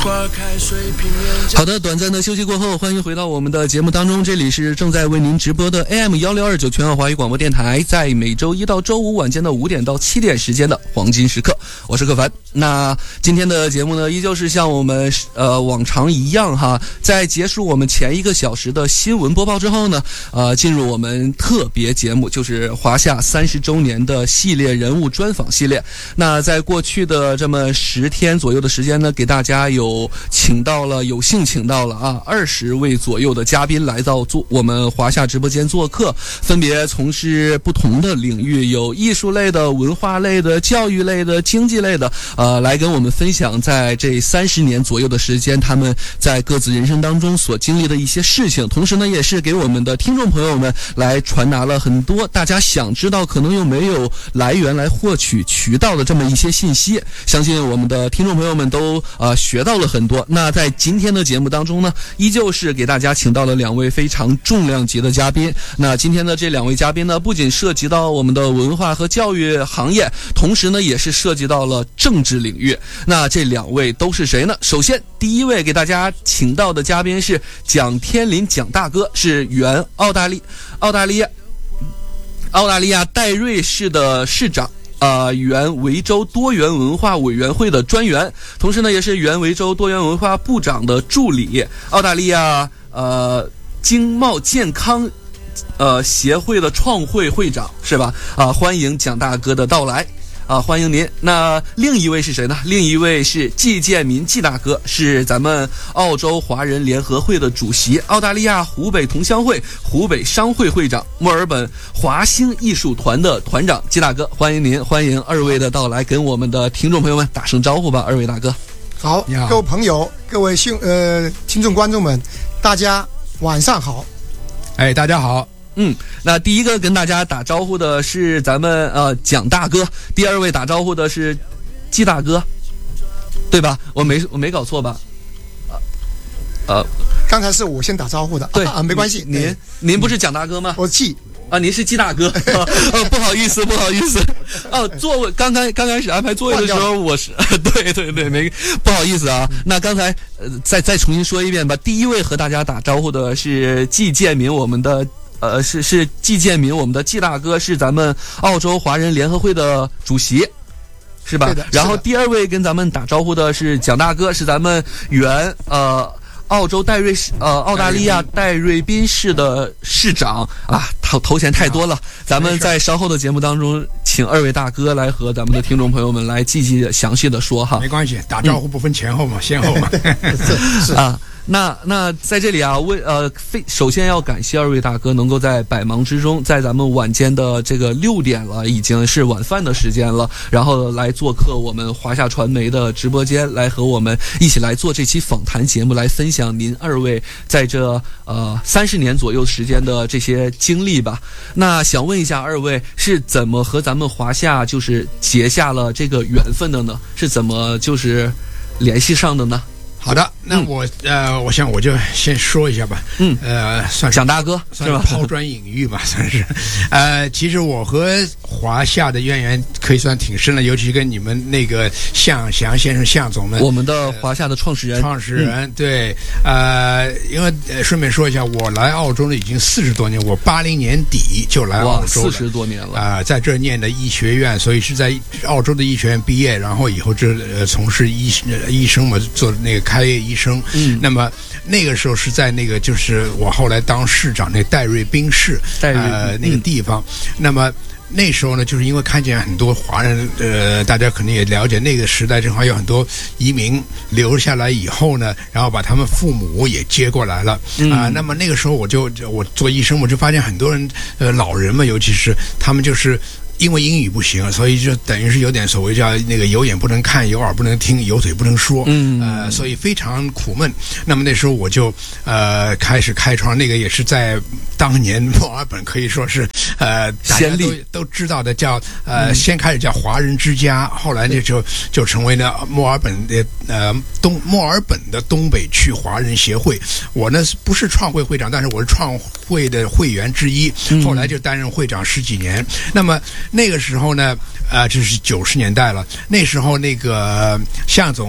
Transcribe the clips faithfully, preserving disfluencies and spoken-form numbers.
好的，短暂的休息过后，欢迎回到我们的节目当中，这里是正在为您直播的 A M 一六二九 全澳华语广播电台，在每周一到周五晚间的五点到七点时间的黄金时刻，我是柯凡。那今天的节目呢，依旧是像我们呃往常一样哈，在结束我们前一个小时的新闻播报之后呢，呃，进入我们特别节目，就是华夏三十周年的系列人物专访系列。那在过去的这么十天左右的时间呢，给大家有请到了有幸请到了啊二十位左右的嘉宾来到做我们华夏直播间做客，分别从事不同的领域，有艺术类的、文化类的、教育类的、经济类的，呃，来跟我们分享在这三十年左右的时间，他们在各自人生当中所经历的一些事情。同时呢，也是给我们的听众朋友们来传达了很多大家想知道可能又没有来源来获取渠道的这么一些信息。相信我们的听众朋友们都呃学到了很多。那在今天的节目当中呢，依旧是给大家请到了两位非常重量级的嘉宾。那今天的这两位嘉宾呢，不仅涉及到我们的文化和教育行业，同时呢也是涉及到了政治领域。那这两位都是谁呢？首先第一位给大家请到的嘉宾是蒋天林蒋大哥，是原澳大利澳大利亚澳大利亚戴瑞市的市长，呃，原维州多元文化委员会的专员，同时呢，也是原维州多元文化部长的助理，澳大利亚呃经贸健康呃协会的创会会长，是吧？啊、呃，欢迎蒋大哥的到来。啊，欢迎您。那另一位是谁呢？另一位是季建民季大哥，是咱们澳洲华人联合会的主席，澳大利亚湖北同乡会湖北商会会长，墨尔本华星艺术团的团长。季大哥，欢迎您，欢迎二位的到来，跟我们的听众朋友们打声招呼吧。二位大哥好，好，各位朋友，各位听呃听众观众们，大家晚上好。 哎，大家好。 嗯，那第一个跟大家打招呼的是咱们呃蒋大哥，第二位打招呼的是季大哥，对吧？我没我没搞错吧？ 呃，刚才是我先打招呼的， 对啊，没关系。 您您不是蒋大哥吗？ 我季啊，您是季大哥。哦，不好意思，不好意思。哦，座位刚刚刚开始安排座位的时候，我是对对对，没不好意思啊。那刚才呃再再重新说一遍吧。第一位和大家打招呼的是季建民，我们的。呃，是是季建民，我们的季大哥是咱们澳洲华人联合会的主席，是吧？ 对的。 然后第二位跟咱们打招呼的是蒋大哥，是咱们原呃澳洲戴瑞市呃澳大利亚戴瑞宾市的市长啊，头头衔太多了，咱们在稍后的节目当中，请二位大哥来和咱们的听众朋友们来继续详细的说哈。 没关系，打招呼不分前后嘛，嗯、先后嘛。 是是啊。那那在这里啊，为呃非首先要感谢二位大哥能够在百忙之中，在咱们晚间的这个六点了，已经是晚饭的时间了，然后来做客我们华夏传媒的直播间，来和我们一起来做这期访谈节目，来分享您二位在这呃三十年左右时间的这些经历吧。那想问一下二位是怎么和咱们华夏就是结下了这个缘分的呢？是怎么就是联系上的呢？ 好的，那我、嗯、呃，我想我就先说一下吧。 嗯， 呃，算是蒋大哥算是抛砖引玉吧，算是。呃，其实我和华夏的渊源可以算挺深了，尤其跟你们那个向祥先生、向总们， 我们的华夏的创始人， 呃、创始人、嗯、对。呃，因为、呃、顺便说一下，我来澳洲呢已经四十多年，我八零年底就来澳洲了， 四十多年了啊、呃，在这念的医学院，所以是在澳洲的医学院毕业，然后以后这呃从事医呃医生嘛，做那个开业医生。嗯，那么那个时候是在那个就是我后来当市长那戴瑞宾市， 戴瑞呃那个地方，嗯、那么。那时候呢，就是因为看见很多华人，呃，大家肯定也了解，那个时代正好有很多移民留下来以后呢，然后把他们父母也接过来了啊、嗯呃。那么那个时候我就我做医生，我就发现很多人，呃，老人嘛，尤其是他们就是。因为英语不行，所以就等于是有点所谓叫那个有眼不能看，有耳不能听，有嘴不能说，嗯，呃，所以非常苦闷。那么那时候我就呃开始开创，那个也是在当年墨尔本可以说是呃大家都都知道的叫呃、嗯、先开始叫华人之家，后来呢就就成为呢墨尔本的呃东墨尔本的东北区华人协会。我呢不是创会会长，但是我是创会的会员之一，后来就担任会长十几年。那么那个时候呢，呃，这是九十年代了。那时候那个向总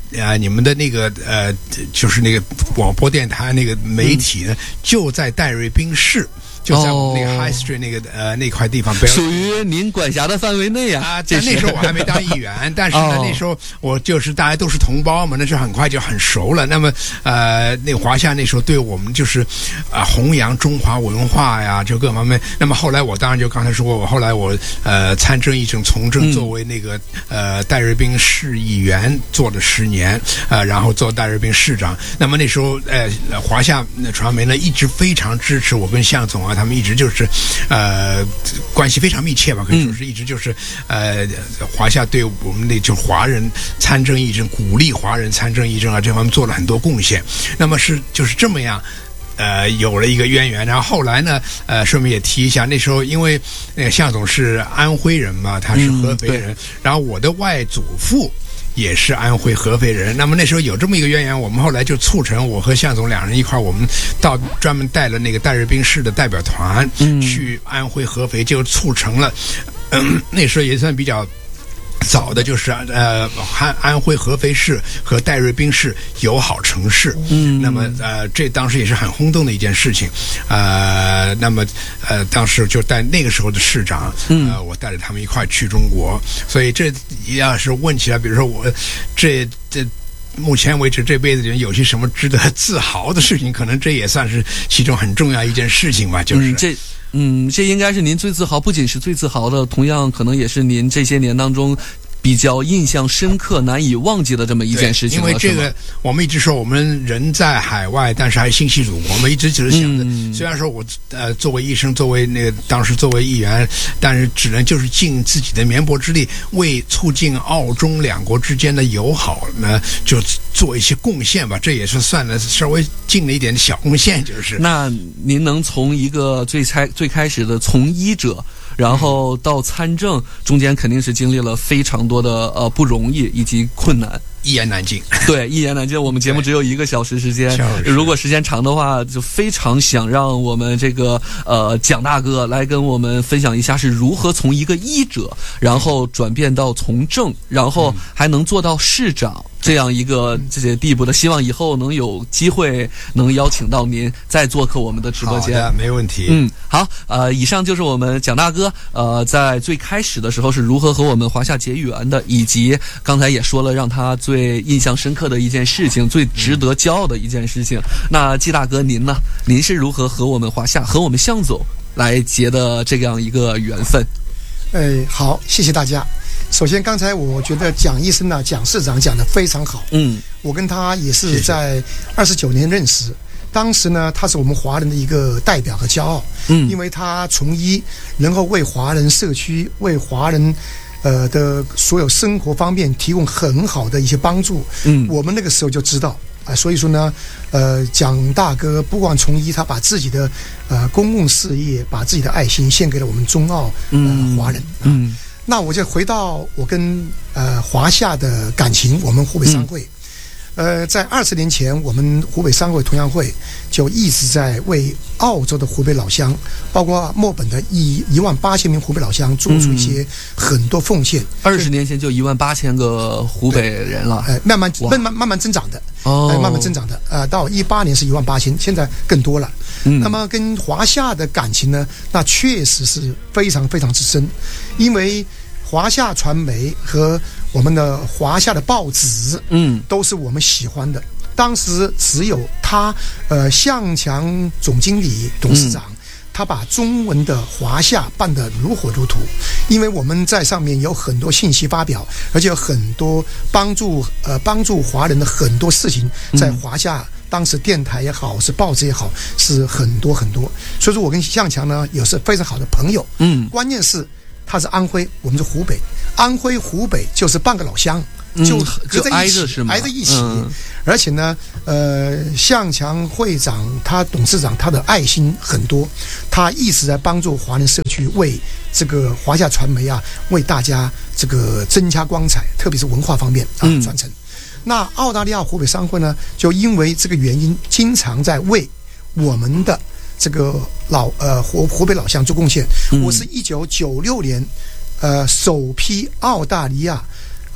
呃，你们的那个呃，就是那个广播电台那个媒体呢，嗯、就在戴瑞宾市。就在我们那个 High Street 那个呃那块地方， 属于您管辖的范围内啊。 啊，但那时候我还没当议员，但是呢，哦、那时候我就是大家都是同胞嘛，那时候很快就很熟了。那么呃，那个华夏那时候对我们就是啊、呃、弘扬中华文化呀，就各方面。那么后来我当然就刚才说过，我后来我呃参政议政从政，作为那个、嗯、呃戴瑞宾市议员做了十年，呃，然后做戴瑞宾市长。那么那时候呃华夏传媒呢一直非常支持我跟向总啊。他们一直就是，呃，关系非常密切吧，可以说是一直就是，呃，华夏对我们的就华人参政议政，鼓励华人参政议政啊，这方面做了很多贡献。那么是就是这么样，呃，有了一个渊源。然后后来呢，呃，顺便也提一下，那时候因为那个向总是安徽人嘛，他是合肥人，嗯、然后我的外祖父。也是安徽合肥人，那么那时候有这么一个渊源，我们后来就促成我和向总两人一块，我们到专门带了那个戴瑞宾市的代表团、嗯、去安徽合肥，就促成了，嗯，那时候也算比较。早的就是呃安安徽合肥市和戴瑞宾市友好城市，嗯，那么呃这当时也是很轰动的一件事情，呃，那么呃当时就带那个时候的市长，嗯、呃，我带着他们一块去中国，所以这要是问起来，比如说我这这。目前为止，这辈子里面有些什么值得自豪的事情，可能这也算是其中很重要一件事情吧。就是、 嗯、这，嗯，这应该是您最自豪，不仅是最自豪的，同样可能也是您这些年当中比较印象深刻、难以忘记的这么一件事情。 因为这个，我们一直说我们人在海外，但是还心系祖国。我们一直只是想着，嗯、虽然说我呃作为医生，作为那个当时作为议员，但是只能就是尽自己的绵薄之力，为促进澳中两国之间的友好呢，就做一些贡献吧。这也是算了稍微尽了一点小贡献，就是。 那您能从一个最开最开始的从医者。然后到参政，中间肯定是经历了非常多的呃不容易以及困难， 一言难尽。 对，一言难尽。我们节目只有一个小时时间，如果时间长的话，就非常想让我们这个呃蒋大哥来跟我们分享一下是如何从一个医者，然后转变到从政，然后还能做到市长。这样一个这些地步的，希望以后能有机会能邀请到您再做客我们的直播间。 好的，没问题。 嗯，好，呃，以上就是我们蒋大哥呃在最开始的时候是如何和我们华夏结缘的，以及刚才也说了让他最印象深刻的一件事情，最值得骄傲的一件事情。那季大哥您呢？您是如何和我们华夏和我们向总来结的这样一个缘分？ 哎，好，谢谢大家。首先，刚才我觉得蒋医生呢、蒋市长讲得非常好。嗯，我跟他也是在二十九年认识。谢谢。当时呢，他是我们华人的一个代表和骄傲。嗯，因为他从医，能够为华人社区、为华人呃的所有生活方面提供很好的一些帮助。嗯，我们那个时候就知道啊、呃，所以说呢，呃，蒋大哥不光从医，他把自己的呃公共事业、把自己的爱心献给了我们中澳呃华人。嗯。嗯，那我就回到我跟呃华夏的感情，我们湖北商会，嗯、呃，在二十年前，我们湖北商会同乡会就一直在为澳洲的湖北老乡，包括墨本的一一万八千名湖北老乡做出一些很多奉献。 二十、嗯、年前就一万八千个湖北人了， 呃，慢慢慢慢慢慢增长的，哦、呃，慢慢增长的，呃，到一八年是一万八千，现在更多了。嗯，那么跟华夏的感情呢，那确实是非常非常之深，因为华夏传媒和我们的华夏的报纸，嗯，都是我们喜欢的。当时只有他，呃，向强总经理、董事长，嗯、他把中文的华夏办得如火如荼，因为我们在上面有很多信息发表，而且有很多帮助呃帮助华人的很多事情，在华夏。嗯，当时电台也好，是报纸也好，是很多很多。所以说我跟向强呢也是非常好的朋友。嗯，关键是他是安徽，我们是湖北，安徽湖北就是半个老乡，就隔在一起，嗯、挨着一起。嗯、而且呢，呃，向强会长他董事长他的爱心很多，他一直在帮助华人社区，为这个华夏传媒啊，为大家这个增加光彩，特别是文化方面啊传承。嗯，那澳大利亚湖北商会呢，就因为这个原因，经常在为我们的这个老呃湖湖北老乡做贡献。嗯、我是一九九六年，呃，首批澳大利亚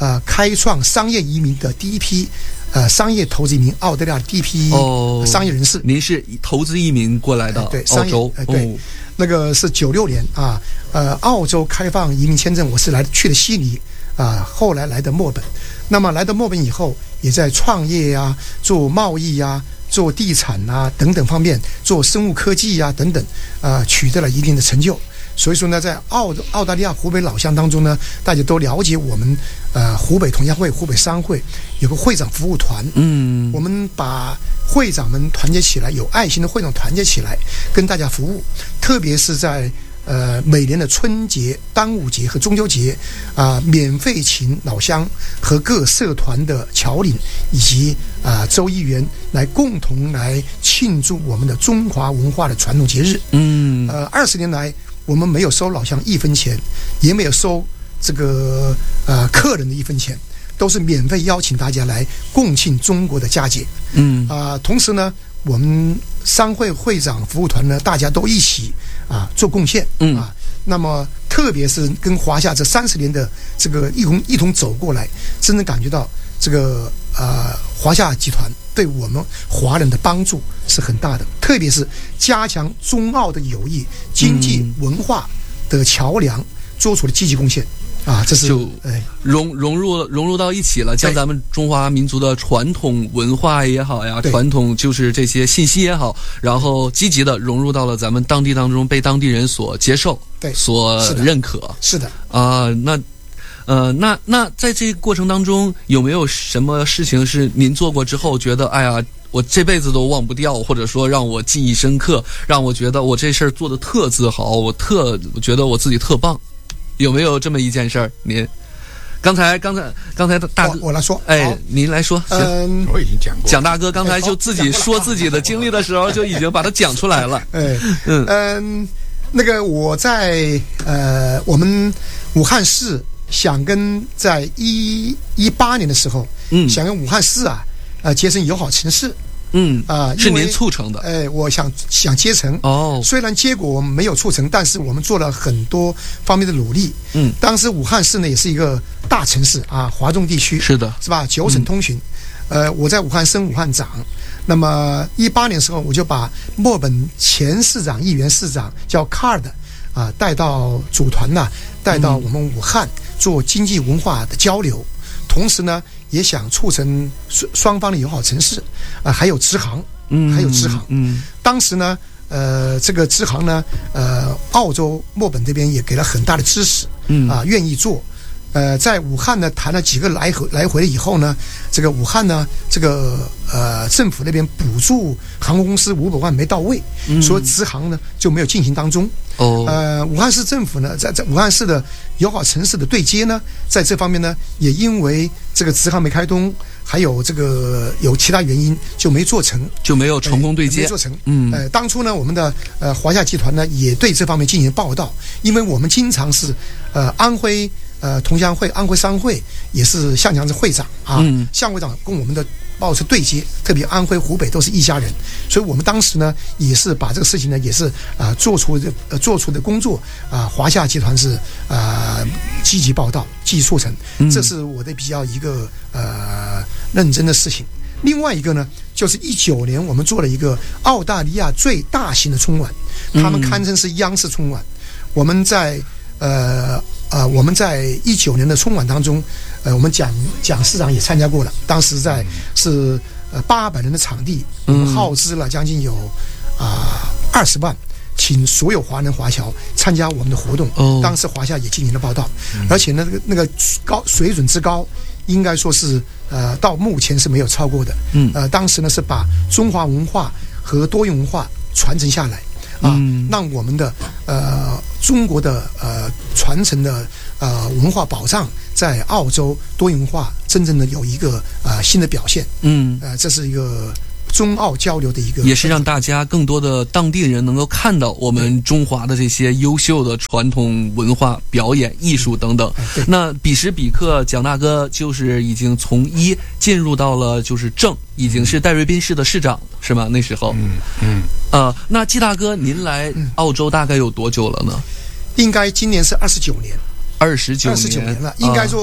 呃开创商业移民的第一批呃商业投资移民，澳大利亚的第一批商业人士。 哦、您是投资移民过来的、呃、 对澳洲？ 呃、对、哦，那个是九六年啊，呃，澳洲开放移民签证，我是来去了悉尼啊，后来来的墨本。那么来到墨本以后，也在创业啊、做贸易啊、做地产啊等等方面，做生物科技啊等等，啊，取得了一定的成就。所以说呢，在澳澳大利亚湖北老乡当中呢，大家都了解我们呃湖北同乡会、湖北商会有个会长服务团， 嗯， 我们把会长们团结起来，有爱心的会长团结起来，跟大家服务，特别是在。呃，每年的春节、端午节和中秋节，啊、呃，免费请老乡和各社团的侨领以及啊、呃、州议员来共同来庆祝我们的中华文化的传统节日。 嗯， 呃，二十年来，我们没有收老乡一分钱，也没有收这个呃客人的一分钱，都是免费邀请大家来共庆中国的佳节。 嗯， 啊、呃，同时呢，我们商会会长服务团呢，大家都一起。啊，做贡献， 嗯啊，那么特别是跟华夏这三十年的这个一同一同走过来，真正感觉到这个呃华夏集团对我们华人的帮助是很大的，特别是加强中澳的友谊、经济文化的桥梁，做出了积极贡献。啊，这是就融融入融入到一起了，将咱们中华民族的传统文化也好呀，传统就是这些信息也好，然后积极的融入到了咱们当地当中，被当地人所接受， 对， 所认可。 是的啊、呃，那呃，那那在这个过程当中，有没有什么事情是您做过之后觉得，哎呀，我这辈子都忘不掉，或者说让我记忆深刻，让我觉得我这事儿做的特自豪，我特我觉得我自己特棒。有没有这么一件事儿？您刚才刚才刚才大哥、 哦、我来说， 哎，您来说。 嗯， 我已经讲过。 蒋大哥刚才就自己说自己的经历的时候，就已经把它讲出来了。 哎， 嗯嗯，那个我在呃我们武汉市想跟在一一八年的时候， 嗯， 想跟武汉市啊呃结成友好城市。 嗯啊、呃， 是您促成的。 哎，我想想结成哦， 虽然结果我们没有促成，但是我们做了很多方面的努力。 嗯， 当时武汉市呢也是一个大城市啊，华中地区是的， 是吧？九省通行。嗯、呃，我在武汉升武汉长。那么一八年的时候，我就把墨本前市长、议员、市长叫卡尔的啊带到组团呐、啊，带到我们武汉、嗯、做经济文化的交流，同时呢。也想促成双方的友好城市，啊、呃，还有直航， 嗯， 还有直航， 嗯， 当时呢，呃，这个直航呢，呃，澳洲墨本这边也给了很大的支持， 嗯啊、呃，愿意做，呃，在武汉呢谈了几个来回来回了以后呢，这个武汉呢，这个呃政府那边补助航空公司五百万没到位， 嗯、 所以直航呢就没有进行当中。 哦， 呃，武汉市政府呢，在在武汉市的友好城市的对接呢，在这方面呢，也因为这个直航没开通，还有这个有其他原因就没做成， 就没有成功对接， 呃、没做成。 嗯， 呃，当初呢，我们的呃华夏集团呢也对这方面进行报道，因为我们经常是呃安徽呃同乡会、安徽商会也是向强是会长啊， 嗯， 向会长跟我们的保持对接，特别安徽、湖北都是一家人，所以我们当时呢也是把这个事情呢也是啊、呃、做出的呃做出的工作啊、呃，华夏集团是啊、呃、积极报道、积极促成，这是我的比较一个呃认真的事情。另外一个呢，就是一九年我们做了一个澳大利亚最大型的春晚，他们堪称是央视春晚。我们在呃呃我们在一九年的春晚当中，呃我们蒋蒋市长也参加过了，当时在是呃八百人的场地，我们耗资了将近有啊二十万。请所有华人华侨参加我们的活动， 哦， 当时华夏也进行了报道，嗯、而且呢，那个那个高水准之高，应该说是呃到目前是没有超过的。 嗯， 呃，当时呢是把中华文化和多元文化传承下来，啊， 嗯、 让我们的呃中国的呃传承的呃文化保障在澳洲多元文化真正的有一个呃新的表现。 嗯， 呃，这是一个。中澳交流的一个， 也是让大家更多的当地人能够看到我们中华的这些优秀的传统文化、表演、艺术等等。那彼时彼刻，蒋大哥就是已经从一进入到了就是正，已经是戴瑞滨市的市长，是吗？那时候， 嗯嗯。 呃，那季大哥，您来澳洲大概有多久了呢？ 应该今年是二十九年， 二十九年， 二十九年了。应该说，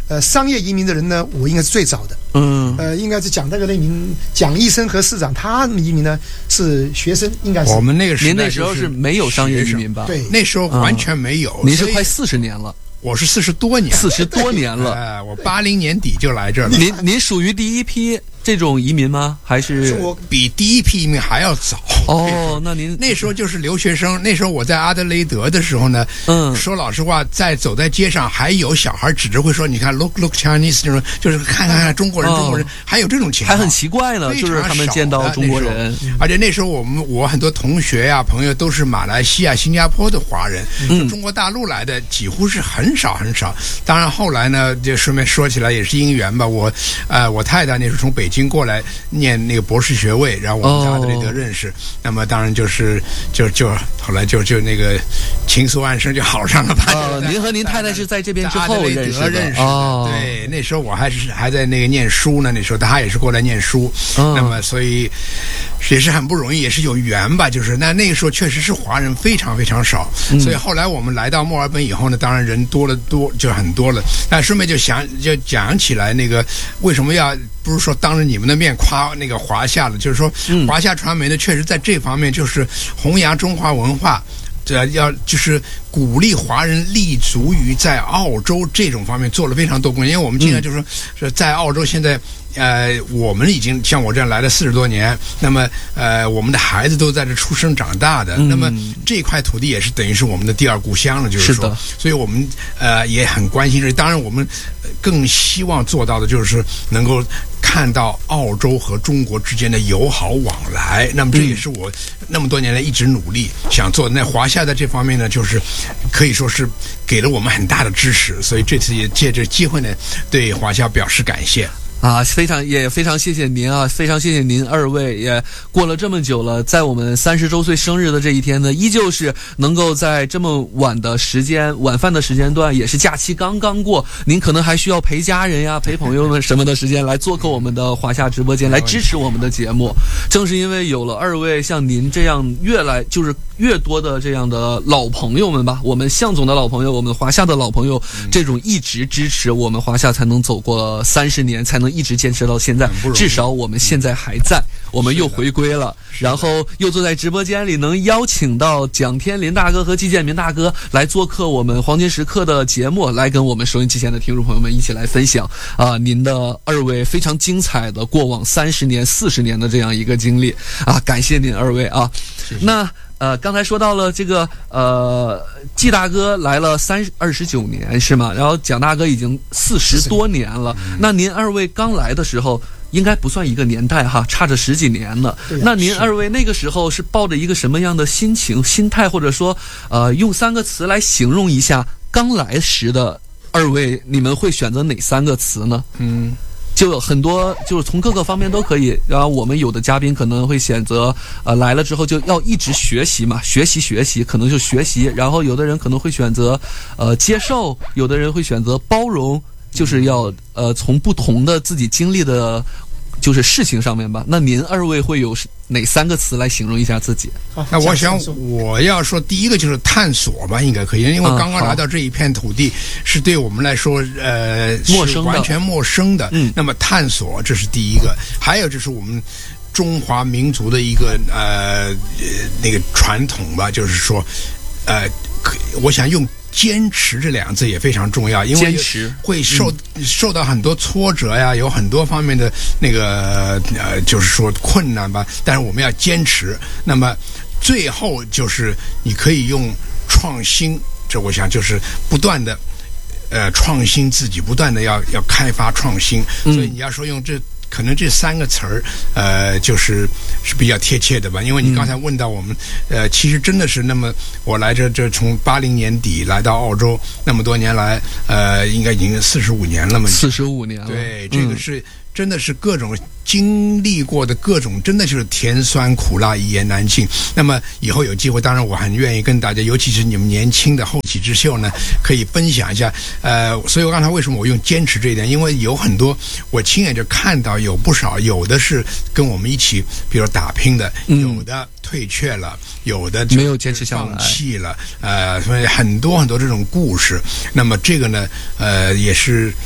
呃商业移民的人呢，我应该是最早的。 嗯， 呃，应该是蒋大哥那名蒋医生和市长，他们移民呢是学生，应该是我们那个时代、就是， 您那时候是没有商业移民吧？ 对， 那时候完全没有。 您、嗯、是快四十年了。 我是四十多年， 四十多年了。 呃，我八零年底就来这儿了。 您您属于第一批这种移民吗？还是我比第一批移民还要早？ 哦，那您那时候就是留学生。那时候我在阿德雷德的时候呢，嗯，说老实话，在走在街上还有小孩指着会说：“你看 ，look look Chinese， 就是就是看看看中国人，中国人，还有这种情况， 还很奇怪呢，就是他们见到中国人。 而且那时候我们我很多同学呀、朋友都是马来西亚、新加坡的华人，嗯，中国大陆来的几乎是很少很少。当然后来呢，就顺便说起来也是因缘吧。我呃，我太太那时候从北京过来念那个博士学位，然后我们在阿德雷德认识。哦、那么当然就是就就后来就就那个情愫暗生就好上了吧。 哦，您和您太太是在这边之后认识的。 认识的哦， 对，那时候我还是还在那个念书呢。那时候他也是过来念书，哦、那么所以也是很不容易，也是有缘吧。就是那那个时候确实是华人非常非常少，嗯、所以后来我们来到墨尔本以后呢，当然人多了多就很多了。但顺便就想就讲起来，那个为什么要不是说当着你们的面夸那个华夏了，就是说华夏传媒呢，确实在这方面就是弘扬中华文化。这要就是鼓励华人立足于在澳洲这种方面做了非常多工作，因为我们经常就是说，说在澳洲现在。呃，我们已经像我这样来了四十多年，那么呃，我们的孩子都在这出生长大的，嗯、那么这块土地也是等于是我们的第二故乡了，就是说，是的，所以我们呃也很关心这。当然，我们更希望做到的就是能够看到澳洲和中国之间的友好往来。那么这也是我那么多年来一直努力想做的。那华夏在这方面呢，就是可以说是给了我们很大的支持，所以这次也借这机会呢，对华夏表示感谢。 啊，非常也非常谢谢您啊，非常谢谢您二位，也过了这么久了，在我们三十周岁生日的这一天呢，依旧是能够在这么晚的时间，晚饭的时间段，也是假期刚刚过，您可能还需要陪家人呀、陪朋友们什么的时间来做客我们的华夏直播间，来支持我们的节目。正是因为有了二位像您这样越来就是越多的这样的老朋友们吧，我们向总的老朋友，我们华夏的老朋友，这种一直支持我们华夏，才能走过三十年，才能一直坚持到现在。至少我们现在还在，我们又回归了，然后又坐在直播间里，能邀请到蒋天林大哥和季建民大哥来做客我们黄金时刻的节目，来跟我们收音机前的听众朋友们一起来分享啊、呃，您的二位非常精彩的过往三十年、四十年的这样一个经历啊，感谢您二位啊。 谢谢。 那呃，刚才说到了这个呃，季大哥来了三二十九年是吗？然后蒋大哥已经四十多年了。嗯、那您二位刚来的时候，应该不算一个年代哈，差着十几年呢。那您二位那个时候是抱着一个什么样的心情、心态，或者说呃，用三个词来形容一下刚来时的二位，你们会选择哪三个词呢？嗯。就有很多，就是从各个方面都可以。然后我们有的嘉宾可能会选择，呃，来了之后就要一直学习嘛，学习学习，可能就学习。然后有的人可能会选择，呃，接受；有的人会选择包容，就是要呃从不同的自己经历的，就是事情上面吧。那您二位会有哪三个词来形容一下自己？ 那我想我要说第一个就是探索吧，应该可以，因为刚刚来到这一片土地，是对我们来说呃陌生的， 完全陌生的。嗯，那么探索这是第一个，还有就是我们中华民族的一个呃那个传统吧，就是说呃，我想用。坚持这两个字也非常重要，因为会受、嗯、受到很多挫折呀，有很多方面的那个呃，就是说困难吧。但是我们要坚持。那么最后就是你可以用创新，这我想就是不断的呃创新自己，不断的要要开发创新。所以你要说用这。可能这三个词儿，呃，就是是比较贴切的吧。因为你刚才问到我们，呃，其实真的是那么，我来这这从八零年底来到澳洲，那么多年来，呃，应该已经四十五年了嘛。 四十五年了。 对，这个是、嗯、真的是各种经历过的各种，真的就是甜酸苦辣一言难尽。那么以后有机会，当然我很愿意跟大家，尤其是你们年轻的后起之秀呢，可以分享一下。呃，所以我刚才为什么我用坚持这一点？因为有很多我亲眼就看到。有不少，有的是跟我们一起，比如打拼的，嗯、有的退却了，有的没有坚持下来， 放弃了，呃，所以很多很多这种故事。那么这个呢，呃，也是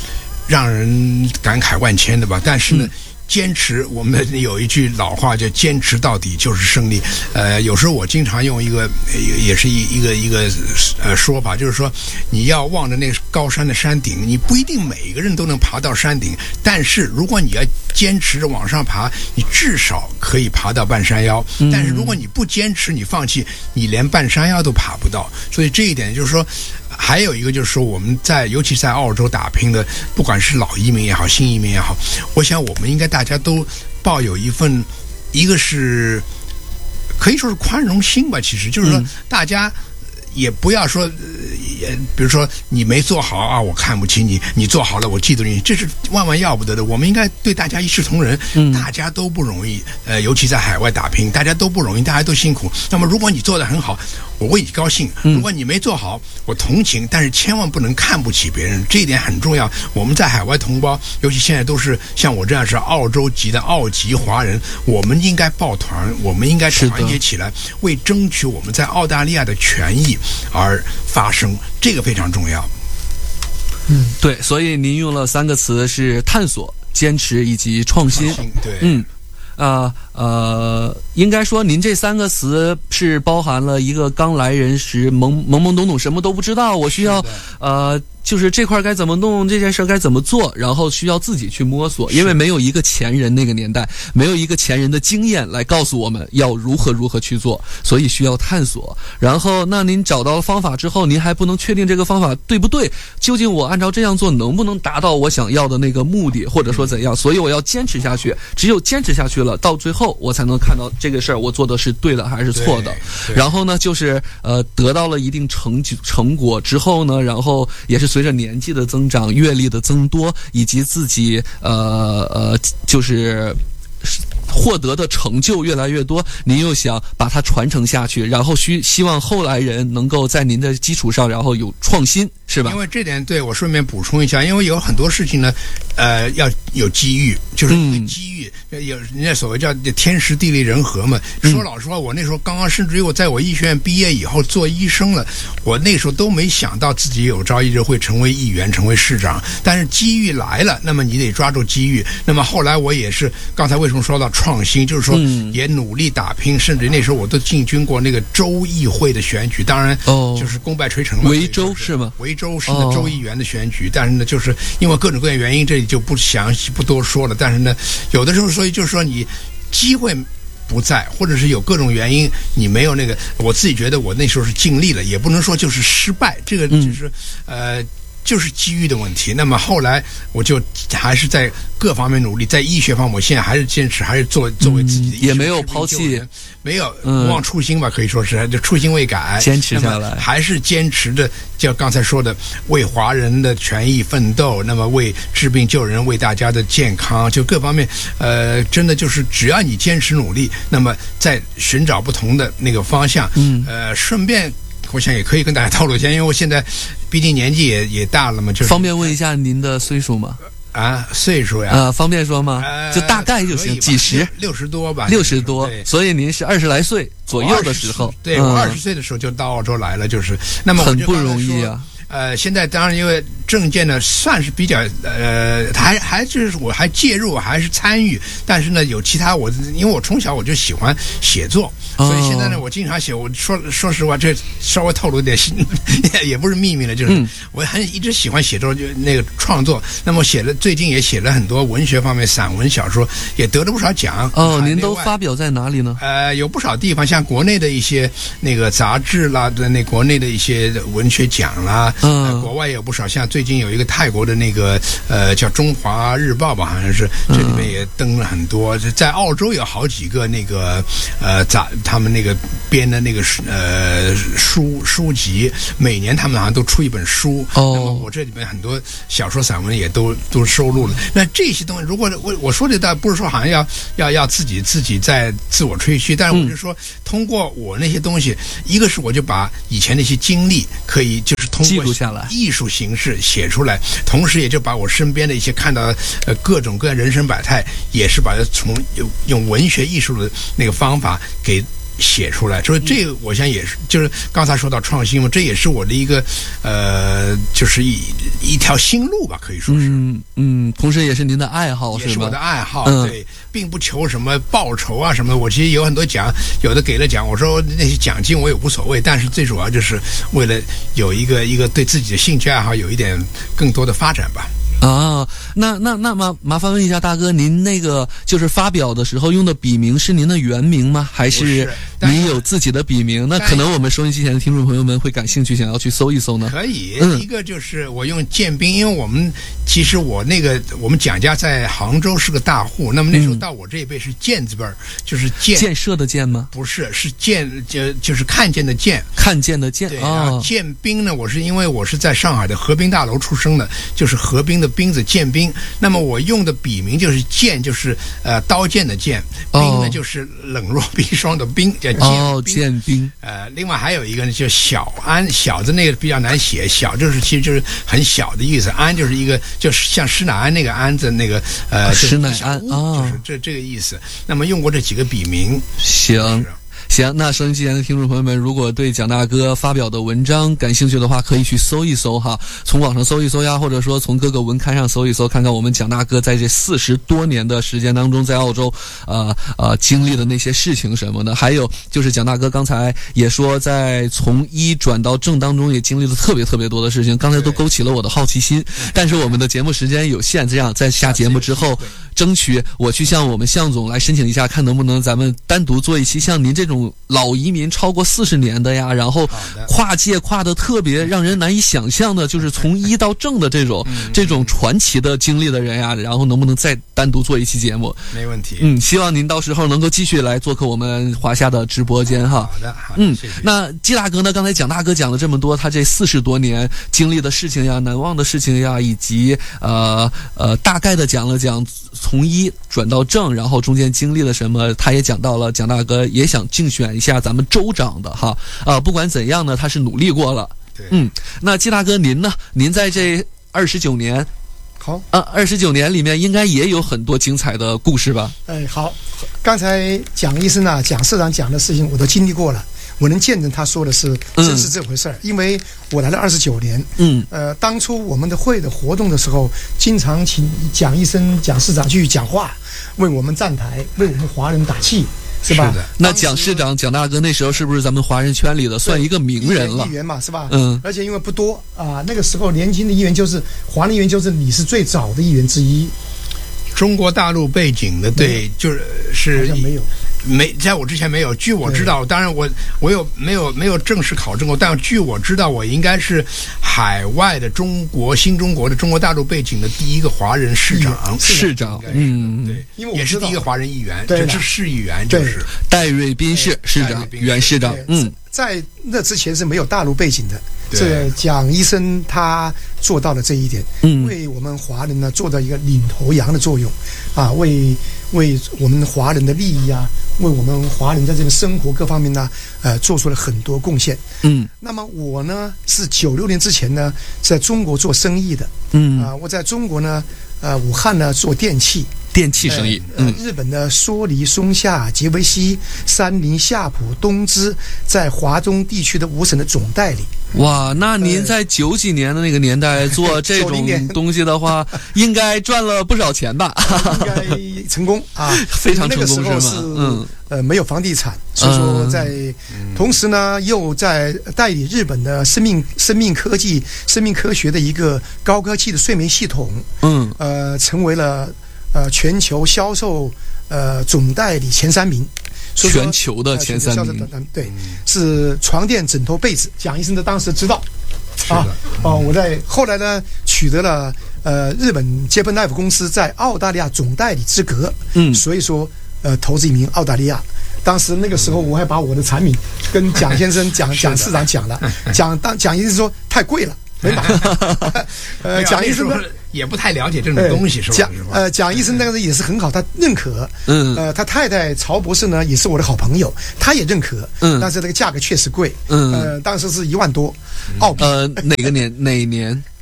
让人感慨万千的吧。但是呢。嗯坚持，我们有一句老话叫"坚持到底就是胜利"。呃，有时候我经常用一个，也是一一个一个呃说法，就是说，你要望着那个高山的山顶，你不一定每个人都能爬到山顶，但是如果你要坚持着往上爬，你至少可以爬到半山腰。但是如果你不坚持，你放弃，你连半山腰都爬不到。所以这一点就是说。还有一个就是说，我们在尤其在澳洲打拼的，不管是老移民也好，新移民也好，我想我们应该大家都抱有一份，一个是可以说是宽容心吧。其实就是说，大家也不要说，呃，比如说你没做好啊，我看不起你；你做好了，我嫉妒你，这是万万要不得的。我们应该对大家一视同仁，嗯，大家都不容易，呃，尤其在海外打拼，大家都不容易，大家都辛苦。那么，如果你做得很好，我为你高兴；如果你没做好，我同情，但是千万不能看不起别人，这一点很重要。我们在海外同胞，尤其现在都是像我这样是澳洲籍的澳籍华人，我们应该抱团，我们应该团结起来，为争取我们在澳大利亚的权益而发声，这个非常重要。 嗯，对，所以您用了三个词是探索、坚持以及创新。 创新对， 嗯。呃呃，应该说您这三个词是包含了一个刚来人时懵懵懵懂懂什么都不知道，我需要呃就是这块该怎么弄，这件事该怎么做，然后需要自己去摸索，因为没有一个前人那个年代没有一个前人的经验来告诉我们要如何如何去做，所以需要探索。然后那您找到了方法之后，您还不能确定这个方法对不对，究竟我按照这样做能不能达到我想要的那个目的，或者说怎样，所以我要坚持下去，只有坚持下去了，到最后我才能看到这个事儿我做的是对的还是错的。然后呢就是呃得到了一定成成果之后呢，然后也是随着年纪的增长、阅历的增多，以及自己呃呃就是获得的成就越来越多，您又想把它传承下去，然后需希望后来人能够在您的基础上，然后有创新，是吧？ 因为这点，对，我顺便补充一下，因为有很多事情呢，呃，要有机遇，就是因为机遇，嗯、有人家所谓叫天时地利人和嘛。嗯、说老实话，我那时候刚刚，甚至于我在我医学院毕业以后做医生了，我那时候都没想到自己有朝一日会成为议员、成为市长。但是机遇来了，那么你得抓住机遇。那么后来我也是，刚才为什么说到创新，就是说也努力打拼，甚至那时候我都进军过那个州议会的选举，当然就是功败垂成了。 维州是吗？ 维州是的州议员的选举，但是呢，就是因为各种各样原因，这里就不详细不多说了。但是呢，有的时候，所以就是说你机会不在，或者是有各种原因你没有那个，我自己觉得我那时候是尽力了，也不能说就是失败，这个就是、嗯、呃。就是机遇的问题。那么后来我就还是在各方面努力，在医学方面，我现在还是坚持，还是做作为自己的医、 嗯，也没有抛弃， 没有不忘初心吧，可以说是就初心未改， 坚持下来， 还是坚持着，就刚才说的，为华人的权益奋斗，那么为治病救人，为大家的健康，就各方面，呃，真的就是只要你坚持努力，那么在寻找不同的那个方向，嗯，呃，顺便。我想也可以跟大家透露一下，因为我现在毕竟年纪也也大了嘛，就是方便问一下您的岁数吗？ 啊，岁数呀？ 啊，方便说吗？ 呃、 就大概就行，几十， 六十多吧， 六十多。所以您是二十来岁左右的时候， 对、嗯、我二十岁的时候就到澳洲来了，就是那么我很不容易啊。 呃，现在当然因为政见呢算是比较呃，还还就是我还介入，还是参与，但是呢有其他我因为我从小我就喜欢写作，所以现在呢我经常写。我说说实话，这稍微透露一点也不是秘密了，就是我很一直喜欢写作，就那个创作。那么写了最近也写了很多文学方面散文小说，也得了不少奖。 哦，您都发表在哪里呢？ 呃，有不少地方，像国内的一些那个杂志啦，的那国内的一些文学奖啦。嗯、呃，国外也有不少，像最近有一个泰国的那个呃叫《中华日报》吧，好像是，这里面也登了很多。嗯、在澳洲有好几个那个呃杂，他们那个编的那个呃书书籍，每年他们好像都出一本书。哦，那么我这里面很多小说散文也都都收录了。那这些东西，如果我我说的倒不是说好像要要要自己自己在自我吹嘘，但是我就说、嗯、通过我那些东西，一个是我就把以前那些经历可以就是通过艺术形式写出来，同时也就把我身边的一些看到呃各种各样人生百态，也是把它从用文学艺术的那个方法给写出来。所以这个我想也是，就是刚才说到创新嘛，这也是我的一个呃，就是一一条新路吧，可以说是。 嗯嗯，同时也是您的爱好， 也是我的爱好， 嗯、 对，并不求什么报酬啊什么的。我其实有很多奖，有的给了奖，我说那些奖金我也无所谓，但是最主要就是为了有一个一个对自己的兴趣爱好有一点更多的发展吧。 啊，那那那麻麻烦问一下大哥，您那个就是发表的时候用的笔名是您的原名吗？还是您有自己的笔名？那可能我们收音机前的听众朋友们会感兴趣，想要去搜一搜呢。 可以，嗯、一个就是我用建斌，因为我们其实我那个我们蒋家在杭州是个大户，那么那时候到我这一辈是建字辈儿，就是建建设的建吗？ 不是，是建就就是看见的见， 看见的见。 对啊， 建斌呢，我是因为我是在上海的河滨大楼出生的，就是河滨的斌子建斌。那么我用的笔名就是剑，就是呃刀剑的剑，冰呢、哦、就是冷若冰霜的冰，叫剑哦剑冰。 呃，另外还有一个呢，就小安，小字那个比较难写，小就是其实就是很小的意思，安就是一个就是像施乃安那个安字那个呃施乃安啊，就是这这个意思。那么用过这几个笔名， 行。行，那收音机前的听众朋友们，如果对蒋大哥发表的文章感兴趣的话，可以去搜一搜哈，从网上搜一搜呀，或者说从各个文刊上搜一搜，看看我们蒋大哥在这四十多年的时间当中，在澳洲呃呃经历的那些事情什么的。还有就是蒋大哥刚才也说，在从医转到正当中也经历了特别特别多的事情，刚才都勾起了我的好奇心。但是我们的节目时间有限，这样在下节目之后，争取我去向我们向总来申请一下，看能不能咱们单独做一期像您这种老移民超过四十年的呀，然后跨界跨的特别让人难以想象的，就是从医到正的这种这种传奇的经历的人呀，然后能不能再单独做一期节目？ 没问题。 嗯，希望您到时候能够继续来做客我们华夏的直播间哈。 好的，好的， 嗯， 谢谢。 那季大哥呢？刚才蒋大哥讲了这么多，他这四十多年经历的事情呀、难忘的事情呀，以及呃呃大概的讲了讲从医转到正，然后中间经历了什么，他也讲到了。蒋大哥也想竞选一下咱们州长的哈，啊、呃，不管怎样呢，他是努力过了。 对， 嗯，那季大哥您呢？您在这二十九年， 好啊，二十九年里面应该也有很多精彩的故事吧？ 哎，好，刚才蒋医生啊、蒋市长讲的事情我都经历过了。我能见证他说的是真是这回事儿、嗯，因为我来了二十九年。嗯，呃，当初我们的会的活动的时候，经常请蒋医生、蒋市长去讲话，为我们站台，为我们华人打气，是吧？ 是的。 那蒋市长、蒋大哥那时候是不是咱们华人圈里的算一个名人了？ 议员嘛，是吧？ 嗯。 而且因为不多啊，那个时候年轻的议员就是华人议员，就是你是最早的议员之一。 中国大陆背景的，对，就是是好像没有。 没，在我之前没有。据我知道，当然我我有没有没有正式考证过，但据我知道，我应该是海外的中国新中国的中国大陆背景的第一个华人市长。 市长，嗯， 对， 因为我也是第一个华人议员， 对， 是市议员，就是戴瑞斌市市长，原市长。嗯， 在那之前是没有大陆背景的。这蒋医生他做到了这一点，嗯，为我们华人呢做到一个领头羊的作用，啊，为为我们华人的利益啊，为我们华人在这个生活各方面呢，呃，做出了很多贡献。嗯，那么我呢是九六年之前呢在中国做生意的，嗯啊，我在中国呢，呃，武汉呢做电器。 电器生意， 嗯，日本的索尼、松下、杰维西、三菱、夏普、东芝在华中地区的五省的总代理。 哇，那您在九几年的那个年代做这种东西的话，应该赚了不少钱吧？ 应该成功啊， 非常成功是吗？是嗯，呃，没有房地产，所以说在、嗯、同时呢，又在代理日本的生命生命科技、生命科学的一个高科技的睡眠系统，嗯，呃，成为了。呃，全球销售呃总代理前三名， 全球的前三名， 呃、对，是床垫、枕头、被子。蒋医生的当时知道，啊，哦，我在后来呢取得了呃日本杰芬奈夫公司在澳大利亚总代理资格，嗯，所以说呃投资移民澳大利亚。当时那个时候我还把我的产品跟蒋先生、蒋蒋市长讲了，蒋当蒋医生说太贵了。没买， 呃，蒋医生也不太了解这种东西，是吧？ 蒋呃，蒋医生那个也是很好，他认可。嗯，呃，他太太曹博士呢也是我的好朋友，他也认可。嗯，但是这个价格确实贵。嗯，呃，当时是一万多澳币。 呃，哪个年哪年？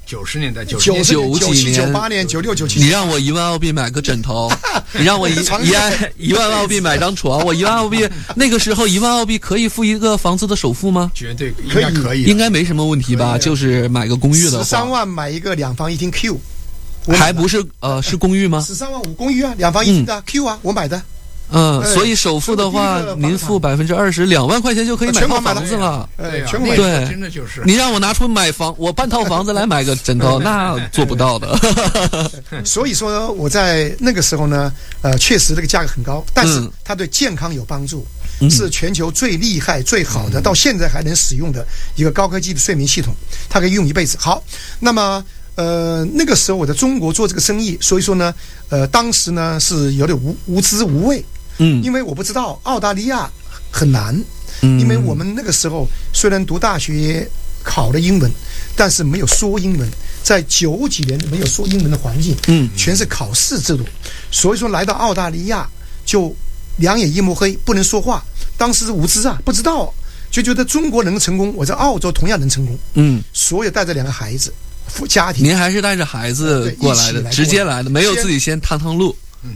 九十年代，九九九九七、九八年、九六、九七， 你让我一万澳币买个枕头，你让我一一万一万澳币买张床，我一万澳币那个时候一万澳币可以付一个房子的首付吗？ 绝对应该可以， 应该没什么问题吧？就是买个公寓的话， 十三万买一个两房一厅 Q， 还不是呃是公寓吗？ 十三万五公寓啊，两房一厅的、嗯、Q 啊，我买的。 嗯，所以首付的话，您付百分之二十，两万块钱就可以买套房子了。 对， 全买对， 真的就是。 你让我拿出买房，我半套房子来买个枕头，那做不到的。 所以说，我在那个时候呢，呃，确实这个价格很高，但是它对健康有帮助，嗯、是全球最厉害、最好的，到现在还能使用的一个高科技的睡眠系统，它可以用一辈子。好，那么。呃，那个时候我在中国做这个生意，所以说呢，呃，当时呢是有点无无知无畏，嗯，因为我不知道澳大利亚很难，嗯，因为我们那个时候虽然读大学考了英文，但是没有说英文，在九几年没有说英文的环境，嗯，全是考试制度，所以说来到澳大利亚就两眼一抹黑，不能说话，当时是无知啊，不知道，就觉得中国能成功，我在澳洲同样能成功，嗯，所以带着两个孩子。家庭， 您还是带着孩子过来的，直接来的，没有自己先探探路。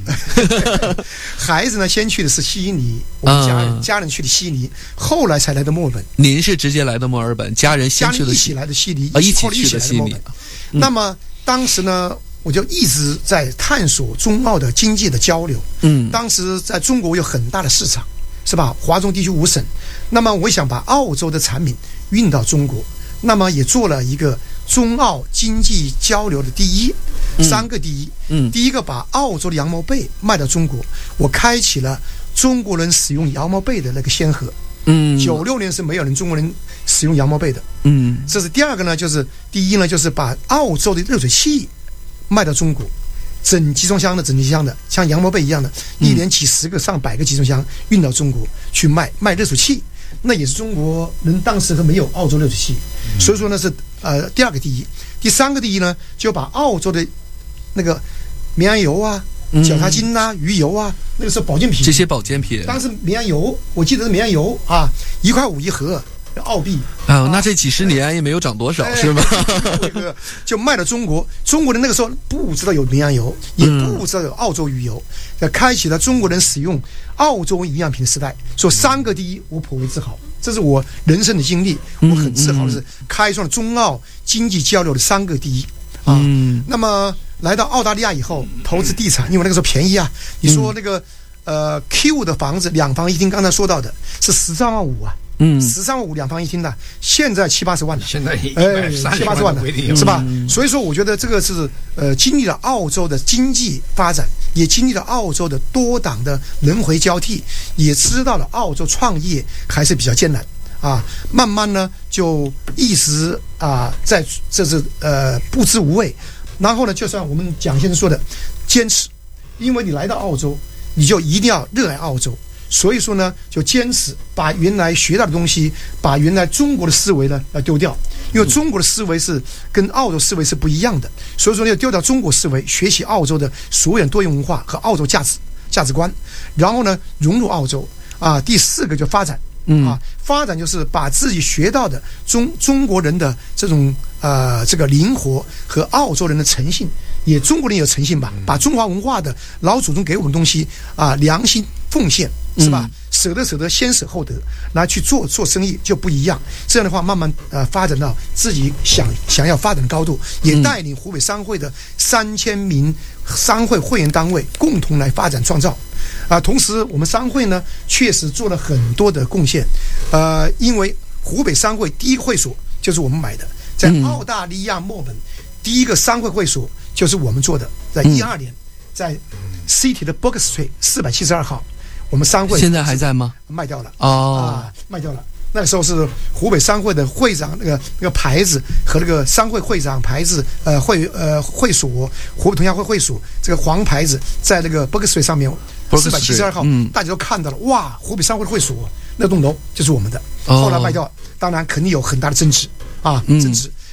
孩子呢，先去的是悉尼，我们家人、嗯、家人去的悉尼，后来才来的墨尔本。 您是直接来的墨尔本，家人先去的一起来的悉尼， 啊，一起去的悉尼。 嗯、那么当时呢，我就一直在探索中澳的经济的交流。嗯，当时在中国有很大的市场，是吧？华中地区五省，那么我想把澳洲的产品运到中国，那么也做了一个。中澳经济交流的第一，三个第一。嗯，第一个把澳洲的羊毛被卖到中国，我开启了中国人使用羊毛被的那个先河。嗯，九六年是没有人中国人使用羊毛被的。嗯，这是第二个呢，就是第一呢，就是把澳洲的热水器卖到中国，整集装箱的整集箱的，像羊毛被一样的，一连几十个、上百个集装箱运到中国去卖卖热水器。那也是中国人当时还没有澳洲热水器，所以说呢是呃第二个第一，第三个第一呢就把澳洲的那个绵羊油啊、脚踏筋啊、鱼油啊，那个是保健品， 这些保健品。 当时绵羊油，我记得是绵羊油啊，一块五一盒。澳币啊，那这几十年也没有涨多少，是吧？ 这个就卖到中国，中国人那个时候不知道有绵羊油，也不知道有澳洲鱼油，呃，开启了中国人使用澳洲营养品的时代。说三个第一，我颇为自豪，这是我人生的经历，我很自豪的是开创了中澳经济交流的三个第一啊。那么来到澳大利亚以后，投资地产，因为那个时候便宜啊。你说那个呃 Q 的房子两房一厅，刚才说到的是十三万五啊。嗯，十三万五两房一厅的，现在七八十万了， 现在哎七八十万的，是吧？所以说，我觉得这个是呃经历了澳洲的经济发展，也经历了澳洲的多党的轮回交替，也知道了澳洲创业还是比较艰难啊。慢慢呢，就一直啊在这是呃不知无畏，然后呢，就像我们蒋先生说的，坚持，因为你来到澳洲，你就一定要热爱澳洲。所以说呢，就坚持把原来学到的东西，把原来中国的思维呢要丢掉，因为中国的思维是跟澳洲思维是不一样的。所以说要丢掉中国思维，学习澳洲的所有多元文化和澳洲价值价值观，然后呢融入澳洲啊。第四个就发展啊，发展就是把自己学到的中中国人的这种呃这个灵活和澳洲人的诚信，也中国人有诚信吧，把中华文化的老祖宗给我们的东西啊良心奉献。是吧？舍得舍得，先舍后得，拿去做做生意就不一样。这样的话，慢慢呃发展到自己想想要发展的高度，也带领湖北商会的三千名商会会员单位共同来发展创造。啊、呃，同时我们商会呢确实做了很多的贡献。呃，因为湖北商会第一个会所就是我们买的，在澳大利亚墨尔本第一个商会会所就是我们做的，在一二年，在 City 的 Bourke Street 四百七十二号。我们商会现在还在吗？ 卖掉了哦、 啊，卖掉了。那个时候是湖北商会的会长那个那个牌子和那个商会会长牌子，呃会呃会所湖北同乡会会所这个黄牌子在那个 Bourke Street 上面四百七十二号、嗯，大家都看到了，哇，湖北商会的会所那栋楼就是我们的。后来卖掉，当然肯定有很大的增值啊，增值。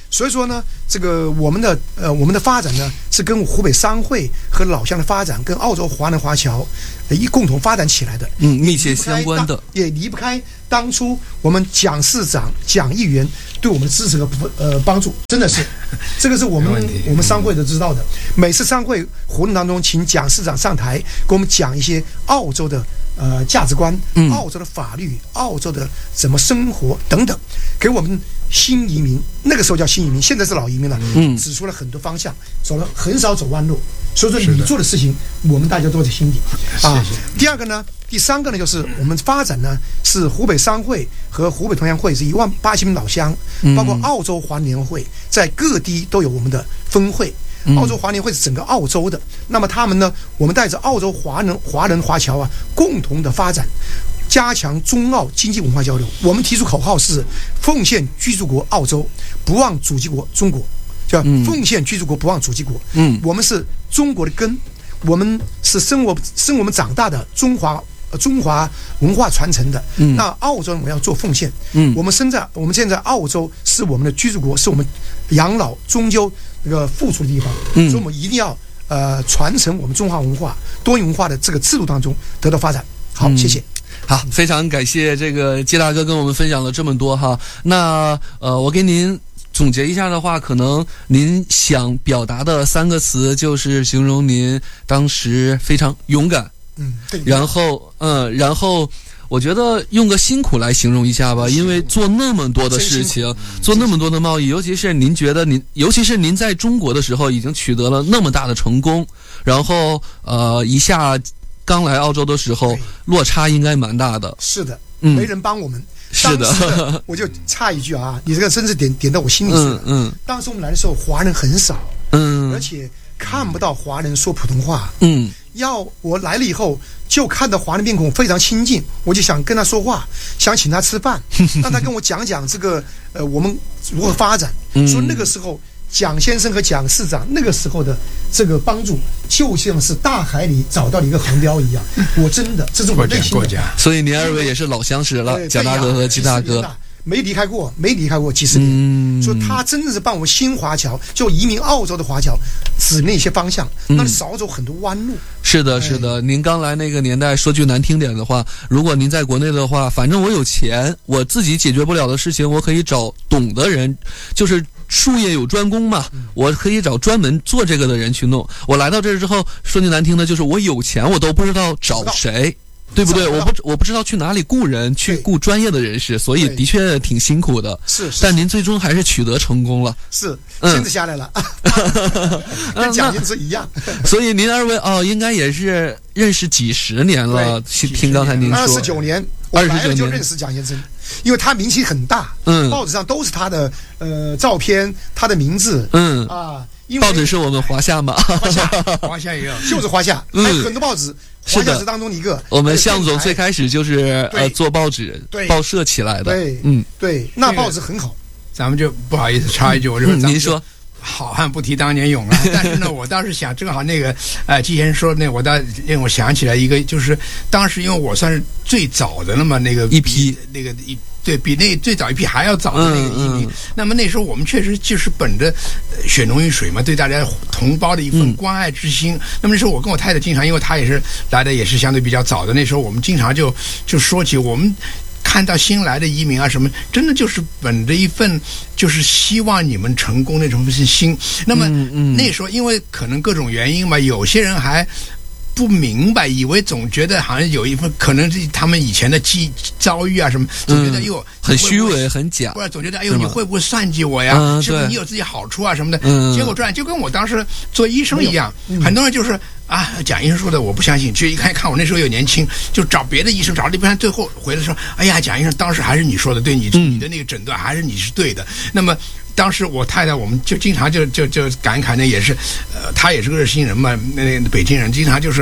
所以说呢，这个我们的呃我们的发展呢，是跟湖北商会和老乡的发展，跟澳洲华人华侨呃一共同发展起来的， 嗯，密切相关的， 也离不开当初我们蒋市长、蒋议员对我们的支持和呃帮助，真的是，这个是我们我们商会都知道的。每次商会活动当中，请蒋市长上台给我们讲一些澳洲的呃价值观、澳洲的法律、澳洲的怎么生活等等，给我们新移民，那个时候叫新移民，现在是老移民了，嗯，指出了很多方向，走了很少走弯路。所以说你做的事情，我们大家都在心底啊。第二个呢，第三个呢，就是我们发展呢是湖北商会和湖北同乡会是一万八千名老乡，包括澳洲华联会，在各地都有我们的分会。澳洲华联会是整个澳洲的，那么他们呢，我们带着澳洲华人、华人华侨啊，共同的发展。加强中澳经济文化交流，我们提出口号是奉献居住国澳洲，不忘祖籍国中国，叫奉献居住国，不忘祖籍国。嗯，我们是中国的根，我们是生我生我们长大的中华呃中华文化传承的。嗯，那澳洲我们要做奉献。嗯，我们生在我们现在澳洲是我们的居住国，是我们养老终究那个付出的地方。嗯，所以我们一定要呃传承我们中华文化多元文化的这个制度当中得到发展。好，谢谢。 好，非常感谢这个季大哥跟我们分享了这么多哈。那呃，我给您总结一下的话，可能您想表达的三个词就是形容您当时非常勇敢， 嗯，对。 然后嗯，然后我觉得用个辛苦来形容一下吧，因为做那么多的事情，做那么多的贸易，尤其是您觉得您，尤其是您在中国的时候已经取得了那么大的成功，然后呃一下。刚来澳洲的时候，落差应该蛮大的。 是的，嗯，没人帮我们。是的，我就插一句啊，你这个真是点点到我心里去了。嗯，嗯当时我们来的时候，华人很少，嗯，而且看不到华人说普通话。嗯，要我来了以后，就看到华人面孔非常亲近，我就想跟他说话，想请他吃饭，让他跟我讲讲这个呃我们如何发展。嗯，说那个时候。蒋先生和蒋市长那个时候的这个帮助，就像是大海里找到了一个航标一样。我真的，这是我内心的。 所以您二位也是老相识了，蒋大哥和季大哥。 没离开过，没离开过几十年。嗯，所以他真的是帮我们新华侨，就移民澳洲的华侨，指明一些方向，让你少走很多弯路。 是的，是的。您刚来那个年代，说句难听点的话，如果您在国内的话，反正我有钱，我自己解决不了的事情，我可以找懂的人，就是术业有专攻嘛，我可以找专门做这个的人去弄。我来到这儿之后，说句难听的，就是我有钱，我都不知道找谁。对不对？我不我不知道去哪里雇人，去雇专业的人士，所以的确挺辛苦的。 是， 但您最终还是取得成功了。 是，现在下来了，跟蒋介石一样。 所以您二位哦，应该也是认识几十年了。听刚才您说， 二十九年，二十九年就认识蒋先生，因为他名气很大，嗯，报纸上都是他的呃照片，他的名字，嗯啊。 报纸是我们华夏嘛？ 华夏，华夏也有， 就是华夏，还有很多报纸。华夏是当中的一个。 我们向总最开始就是呃做报纸、报社起来的。 对，嗯，对，那报纸很好。 咱们就不好意思插一句，我说您说。 好汉不提当年勇了，但是呢，我当时想，正好那个，呃，季先生说那，我倒让我想起来一个，就是当时因为我算是最早的了嘛，那个一批那个一对比那最早一批还要早的那个移民，嗯嗯、那么那时候我们确实就是本着血浓于水嘛，对大家同胞的一份关爱之心。嗯、那么那时候我跟我太太经常，因为她也是来的也是相对比较早的，那时候我们经常就就说起我们。看到新来的移民啊什么，真的就是本着一份就是希望你们成功那种心。那么、嗯嗯、那时候因为可能各种原因嘛，有些人还不明白，以为总觉得好像有一份可能是他们以前的际遭遇啊什么，总觉得哟、 嗯、很虚伪很假， 或者总觉得哎呦你会不会算计我呀？嗯、是不是你有自己好处啊什么的？嗯、结果这样就跟我当时做医生一样，嗯、很多人就是啊蒋医生说的我不相信，其实一看看我那时候又年轻，就找别的医生找了一半，最后回来说哎呀蒋医生当时还是你说的对，你、嗯、你的那个诊断还是你是对的。那么当时我太太我们就经常就就就感慨呢，也是，呃，她也是个热心人嘛，那北京人经常就是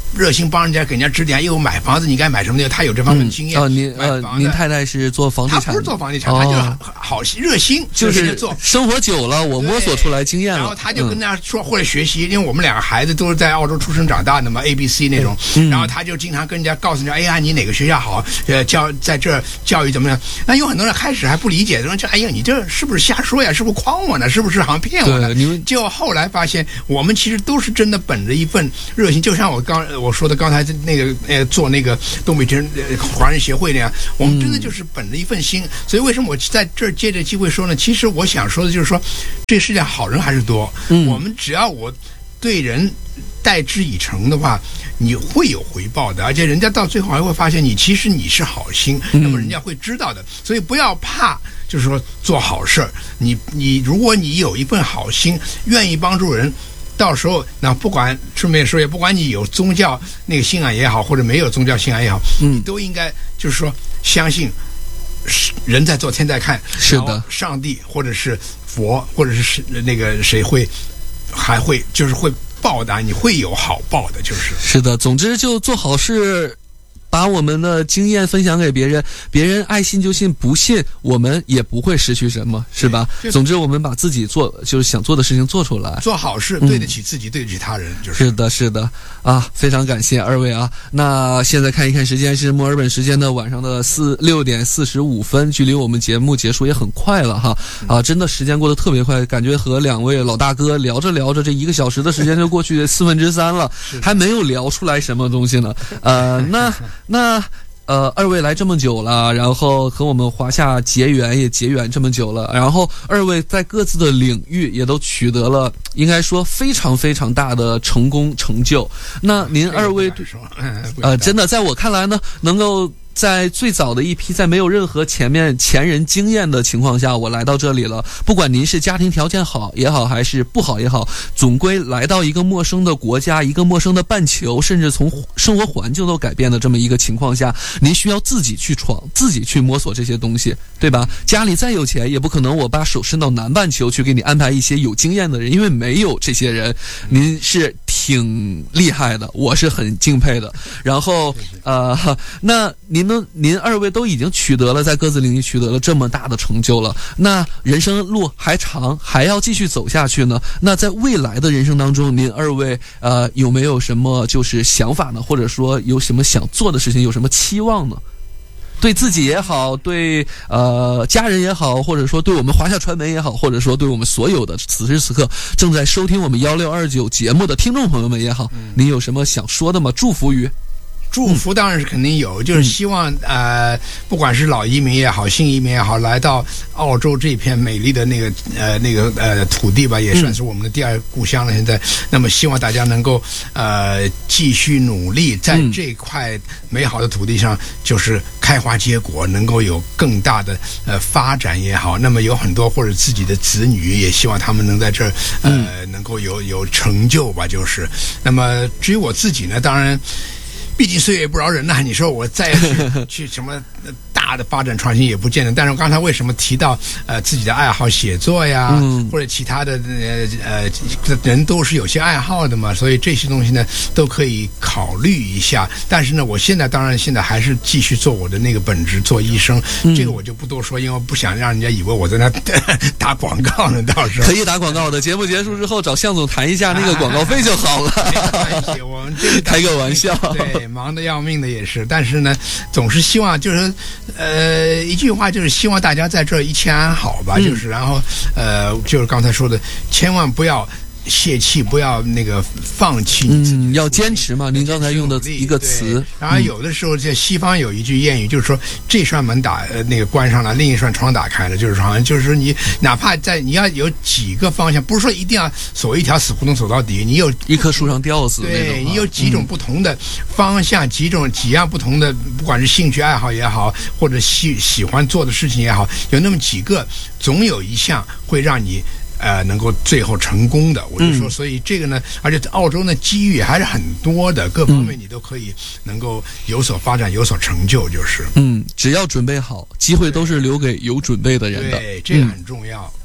热心帮人家给人家指点，又买房子你该买什么的，他有这方面的经验。 哦、嗯，您呃，您太太是做房地产， 他不是做房地产，哦、他就是好热心， 就是做。 生活久了，我摸索出来经验了。 然后他就跟大家说、嗯、或者学习，因为我们两个孩子都是在澳洲出生长大的嘛 ，A B C 那种。嗯、然后他就经常跟人家告诉人家，哎呀，你哪个学校好？呃，教在这儿教育怎么样？那有很多人开始还不理解，说就哎呀，你这是不是瞎说呀？是不是诓我呢？是不是好像骗我呢？就后来发现，我们其实都是真的本着一份热心，就像我刚我说的刚才那个呃做那个东北人华人协会那样，我们真的就是本着一份心。嗯、所以为什么我在这儿借着机会说呢？其实我想说的就是说，这个世界好人还是多。嗯、我们只要我对人待之以诚的话，你会有回报的，而且人家到最后还会发现你其实你是好心，嗯、那么人家会知道的。所以不要怕，就是说做好事儿。你你如果你有一份好心，愿意帮助人。到时候，那不管顺便说，也不管你有宗教那个信仰也好，或者没有宗教信仰也好，嗯，你都应该就是说相信人在做天在看， 是的， 上帝或者是佛或者是那个谁会还会就是会报答你，会有好报的，就是是的。总之就做好事。把我们的经验分享给别人，别人爱信就信，不信我们也不会失去什么，是吧？总之我们把自己做就是想做的事情做出来， 做好事，对得起自己，嗯、对得起他人，就是是的，是的啊！非常感谢二位啊！那现在看一看时间是墨尔本时间的晚上的四六点四十五分，距离我们节目结束也很快了哈啊！真的时间过得特别快，感觉和两位老大哥聊着聊着，这一个小时的时间就过去四分之三了，还没有聊出来什么东西呢。呃，那。那呃，二位来这么久了，然后和我们华夏结缘也结缘这么久了，然后二位在各自的领域也都取得了应该说非常非常大的成功成就。那您二位呃，真的在我看来呢，能够在最早的一批，在没有任何前面前人经验的情况下，我来到这里了。不管您是家庭条件好也好，还是不好也好，总归来到一个陌生的国家，一个陌生的半球，甚至从生活环境都改变的这么一个情况下，您需要自己去闯，自己去摸索这些东西，对吧？家里再有钱，也不可能我把手伸到南半球去给你安排一些有经验的人，因为没有这些人。您是挺厉害的，我是很敬佩的。然后呃，那您您二位都已经取得了在各自领域取得了这么大的成就了，那人生路还长，还要继续走下去呢。那在未来的人生当中，您二位呃有没有什么就是想法呢？或者说有什么想做的事情，有什么期望呢？对自己也好，对呃家人也好，或者说对我们华夏传媒也好，或者说对我们所有的此时此刻正在收听我们一六二九节目的听众朋友们也好，您有什么想说的吗？祝福语。 祝福当然是肯定有，嗯、就是希望呃，不管是老移民也好，新移民也好，来到澳洲这片美丽的那个呃那个呃土地吧，也算是我们的第二故乡了。现在，嗯、那么希望大家能够呃继续努力，在这块美好的土地上，就是开花结果，能够有更大的呃发展也好。那么有很多或者自己的子女，也希望他们能在这儿呃、嗯、能够有有成就吧。就是那么至于我自己呢，当然。毕竟岁月不饶人呐，你说我再去去什么大的发展创新也不见得。但是我刚才为什么提到呃自己的爱好写作呀，嗯、或者其他的呃呃人都是有些爱好的嘛，所以这些东西呢都可以考虑一下。但是呢，我现在当然现在还是继续做我的那个本职，做医生，嗯、这个我就不多说，因为我不想让人家以为我在那打广告呢。到时候可以打广告的，节目结束之后找向总谈一下那个广告费就好了。 没关系，我们这个开个玩笑。 对。忙得要命的也是，但是呢，总是希望就是，呃，一句话就是希望大家在这儿一切安好吧，嗯、就是然后呃，就是刚才说的，千万不要泄气，不要那个放弃你自己， 嗯，要坚持嘛。您刚才用的一个词， 然后有的时候在西方有一句谚语，就是说这扇门打呃那个关上了，另一扇窗打开了，就是好像就是说你哪怕在你要有几个方向，不是说一定要走一条死胡同走到底，你有一棵树上吊死， 对你有几种不同的方向，嗯、几种几样不同的，不管是兴趣爱好也好，或者喜喜欢做的事情也好，有那么几个，总有一项会让你。呃，能够最后成功的，我就说，所以这个呢，而且澳洲呢机遇还是很多的，各方面你都可以能够有所发展，有所成就，就是。 嗯，只要准备好，机会都是留给有准备的人的。 对，这个很重要。 嗯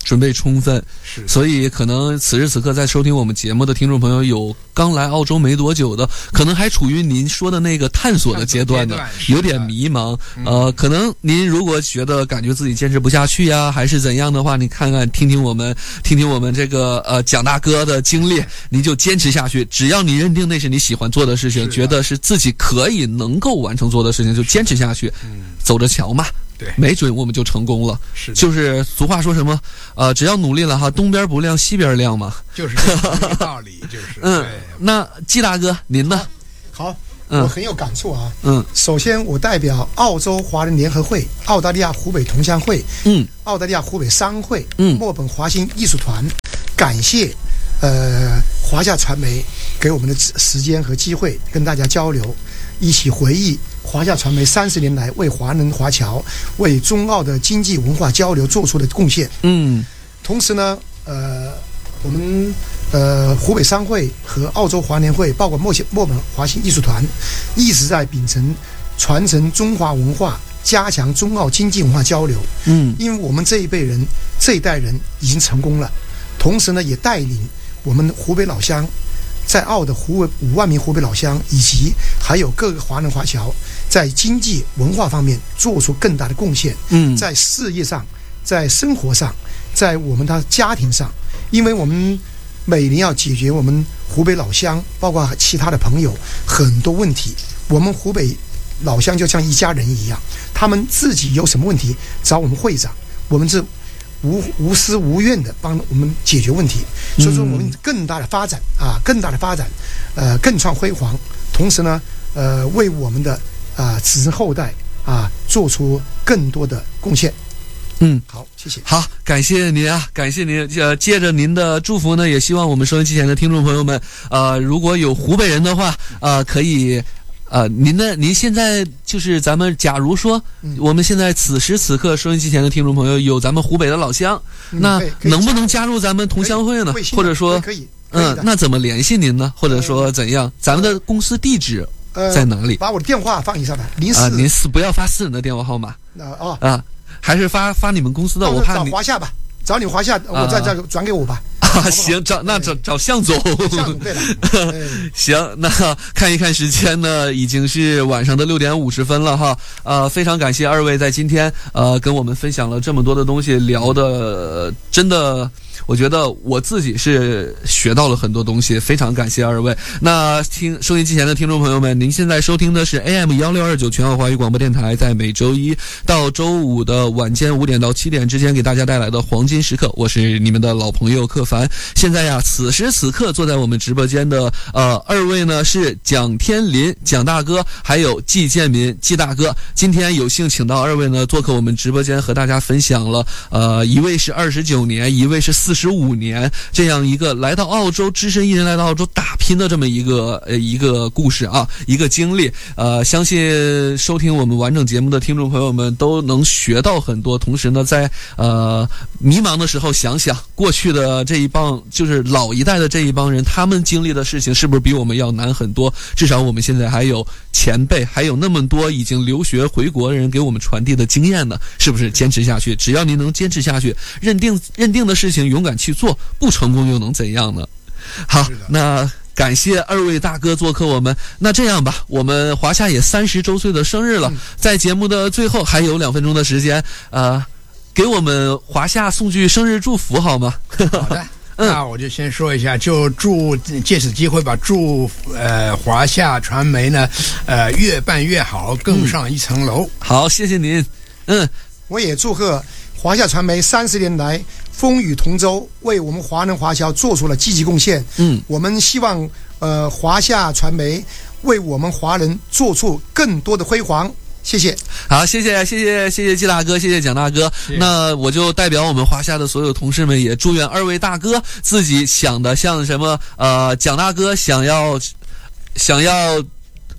准备充分， 是， 所以可能此时此刻在收听我们节目的听众朋友，有刚来澳洲没多久的，可能还处于您说的那个探索的阶段的，有点迷茫。 嗯、 呃，可能您如果觉得感觉自己坚持不下去呀，还是怎样的话，你看看听听我们听听我们这个呃蒋大哥的经历，您就坚持下去。只要你认定那是你喜欢做的事情，觉得是自己可以能够完成做的事情，就坚持下去， 嗯、 走着瞧嘛。 对， 没准我们就成功了。 是， 就是俗话说什么，呃，只要努力了哈，东边不亮西边亮嘛， 就是这个道理，就是。 嗯，那季大哥您呢？ 好，我很有感触啊。 嗯， 首先我代表澳洲华人联合会、澳大利亚湖北同乡会、 嗯， 澳大利亚湖北商会、 嗯， 墨本华新艺术团，感谢呃华夏传媒给我们的时间和机会，跟大家交流，一起回忆华夏传媒三十年来为华人华侨、为中澳的经济文化交流做出的贡献。 嗯， 同时呢，呃，我们呃湖北商会和澳洲华联会，包括墨西墨本华新艺术团，一直在秉承传承中华文化、加强中澳经济文化交流。 嗯， 因为我们这一辈人、这一代人已经成功了，同时呢，也带领我们湖北老乡。在澳的湖五万名湖北老乡，以及还有各个华人华侨，在经济文化方面做出更大的贡献。 嗯， 在事业上，在生活上，在我们的家庭上，因为我们每年要解决我们湖北老乡，包括其他的朋友很多问题。我们湖北老乡就像一家人一样，他们自己有什么问题找我们会长，我们是无无私无怨的帮我们解决问题，所以说我们更大的发展啊，更大的发展，呃，更创辉煌。同时呢，呃，为我们的啊子孙后代啊做出更多的贡献。 嗯， 好，谢谢。 好，感谢您啊，感谢您。呃，借着您的祝福呢，也希望我们收音机前的听众朋友们，呃，如果有湖北人的话，呃，可以。呃，您的您现在就是咱们，假如说我们现在此时此刻收音机前的听众朋友有咱们湖北的老乡， 嗯、 那能不能加入咱们同乡会呢？或者说， 可以， 嗯，那怎么联系您呢？或者说怎样？咱们的公司地址在哪里？ 呃、把我的电话放一下吧，零四啊，您是不要发私人的电话号码啊啊啊，还是发发你们公司的？我怕你找华夏吧，找你华夏，我再再转给我吧。 啊，行，找那找找向总。 向总对了， 行，那看一看时间呢，已经是晚上的六点五十分了哈。呃，非常感谢二位在今天呃跟我们分享了这么多的东西，聊的、呃、真的。我觉得我自己是学到了很多东西，非常感谢二位。那听收音机前的听众朋友们，您现在收听的是 A M 一六二九全澳华语广播电台，在每周一到周五的晚间五点到七点之间给大家带来的黄金时刻，我是你们的老朋友克凡。现在呀，此时此刻坐在我们直播间的呃二位呢是蒋天林蒋大哥，还有季建民季大哥。今天有幸请到二位呢做客我们直播间，和大家分享了呃一位是二十九年，一位是四十五年，这样一个来到澳洲只身一人来到澳洲打拼的这么一个呃一个故事啊，一个经历。呃，相信收听我们完整节目的听众朋友们都能学到很多。同时呢，在呃迷茫的时候想想过去的这一帮，就是老一代的这一帮人，他们经历的事情是不是比我们要难很多？至少我们现在还有前辈，还有那么多已经留学回国的人给我们传递的经验呢，是不是？坚持下去，只要您能坚持下去，认定认定的事情勇敢去做，不成功又能怎样呢？好，那感谢二位大哥做客我们。那这样吧，我们华夏也三十周岁的生日了，在节目的最后还有两分钟的时间，呃，给我们华夏送句生日祝福好吗？ 好的。那我就先说一下，就祝借此机会吧，祝呃华夏传媒呢，呃越办越好，更上一层楼。 嗯、好，谢谢您。嗯， 我也祝贺华夏传媒三十年来风雨同舟，为我们华人华侨做出了积极贡献。 嗯， 我们希望呃华夏传媒为我们华人做出更多的辉煌。谢谢， 好，谢谢，谢谢，谢谢季大哥，谢谢蒋大哥。那我就代表我们华夏的所有同事们，也祝愿二位大哥自己想的像什么，呃，蒋大哥想要想要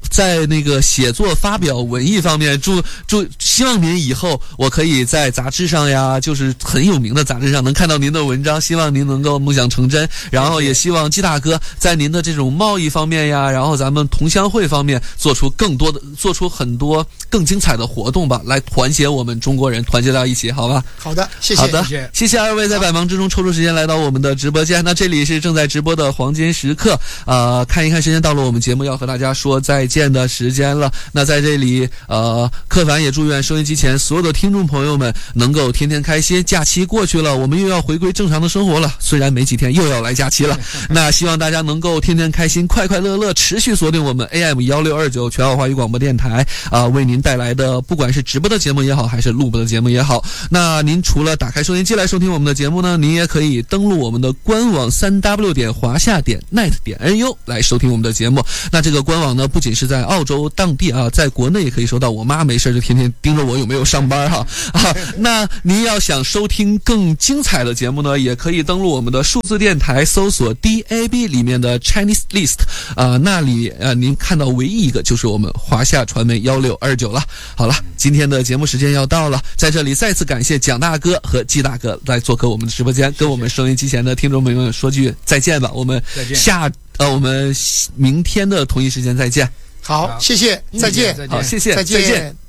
在那个写作发表文艺方面，祝祝希望您以后我可以在杂志上呀，就是很有名的杂志上能看到您的文章，希望您能够梦想成真。然后也希望季大哥在您的这种贸易方面呀，然后咱们同乡会方面做出更多的做出很多更精彩的活动吧，来团结我们中国人，团结到一起，好吧？ 好的，谢谢。 好的，谢谢二位在百忙之中抽出时间来到我们的直播间。那这里是正在直播的黄金时刻，呃，看一看时间到了，我们节目要和大家说再见的时间了。那在这里，呃，柯凡也祝愿收音机前所有的听众朋友们能够天天开心。假期过去了，我们又要回归正常的生活了，虽然没几天又要来假期了。那希望大家能够天天开心，快快乐乐，持续锁定我们 A M 一六二九全澳华语广播电台啊、呃，为您带来的不管是直播的节目也好，还是录播的节目也好。那您除了打开收音机来收听我们的节目呢，您也可以登录我们的官网 三 w 点华夏点 net 点 n u 来收听我们的节目。那这个官网呢，不仅是在澳洲当地啊，在国内也可以收到。我妈没事就天天盯着我有没有上班哈啊。那您要想收听更精彩的节目呢，也可以登录我们的数字电台，搜索 D A B 里面的 Chinese List 啊、呃，那里呃您看到唯一一个就是我们华夏传媒一六二九了。好了，今天的节目时间要到了，在这里再次感谢蒋大哥和季大哥来做客我们的直播间，跟我们收音机前的听众朋友们说句再见吧。我们下呃我们明天的同一时间再见。 好，谢谢，再见。 好，谢谢， 再见。